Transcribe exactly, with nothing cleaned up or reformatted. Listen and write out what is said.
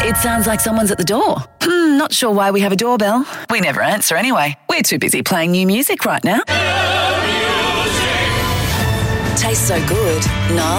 It sounds like someone's at the door. Hmm, not sure why we have a doorbell. We never answer anyway. We're too busy playing new music right now. Tastes so good. Nah.